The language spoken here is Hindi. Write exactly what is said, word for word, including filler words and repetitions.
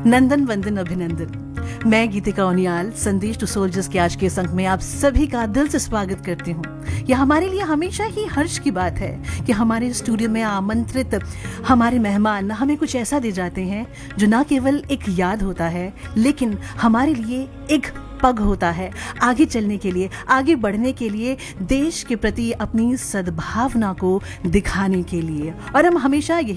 नंदन वंदन अभिनंदन। मैं गीतिका उनियाल संदेश टू सोल्जर्स के आज के इस अंक में आप सभी का दिल से स्वागत करती हूँ। यह हमारे लिए हमेशा ही हर्ष की बात है कि हमारे स्टूडियो में आमंत्रित हमारे मेहमान हमें कुछ ऐसा दे जाते हैं जो न केवल एक याद होता है लेकिन हमारे लिए एक पग होता है आगे चलने के लिए, आगे बढ़ने के लिए, देश के प्रति अपनी सद्भावना को दिखाने के लिए। और हम हमेशा यही